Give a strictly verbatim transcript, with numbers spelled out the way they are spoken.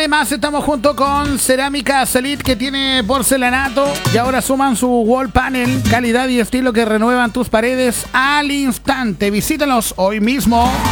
Además estamos junto con Cerámica Elite, que tiene porcelanato y ahora suman su wall panel, calidad y estilo que renuevan tus paredes al instante. Visítalos hoy mismo.